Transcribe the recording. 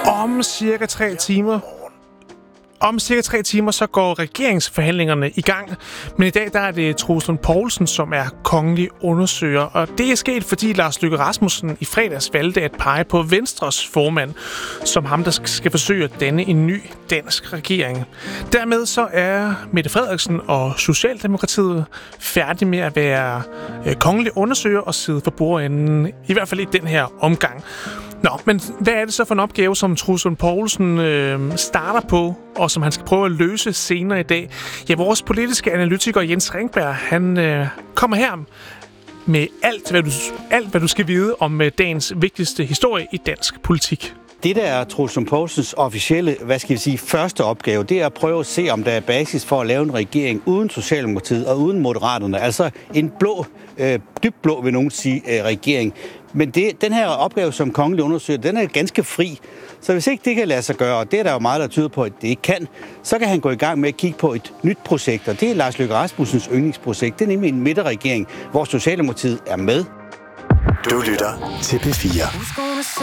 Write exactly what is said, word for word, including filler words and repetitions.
Om cirka tre timer Om cirka tre timer, så går regeringsforhandlingerne i gang. Men i dag, der er det Troels Lund Poulsen, som er kongelig undersøger. Og det er sket, fordi Lars Løkke Rasmussen i fredags valgte at pege på Venstres formand, som ham, der skal forsøge at danne en ny dansk regering. Dermed så er Mette Frederiksen og Socialdemokratiet færdige med at være kongelig undersøger og sidde for bordenden, i hvert fald i den her omgang. Nå, men hvad er det så for en opgave, som Troels Lund Poulsen øh, starter på, og som han skal prøve at løse senere i dag? Ja, vores politiske analytiker Jens Ringberg, han øh, kommer her med alt hvad, du, alt, hvad du skal vide om øh, dagens vigtigste historie i dansk politik. Det, der er Troels Lund Poulsens officielle, hvad skal vi sige, første opgave, det er at prøve at se, om der er basis for at lave en regering uden Socialdemokratiet og uden Moderaterne. Altså en blå, øh, dybt blå, vil nogen sige, øh, regering. Men det, den her opgave, som kongelig undersøger, den er ganske fri. Så hvis ikke det kan lade sig gøre, og det er der jo meget, der tyder på, at det ikke kan, så kan han gå i gang med at kigge på et nyt projekt, og det er Lars Løkke Rasmussens yndlingsprojekt. Det er nemlig en midterregering, hvor Socialdemokratiet er med. Du lytter til P fire.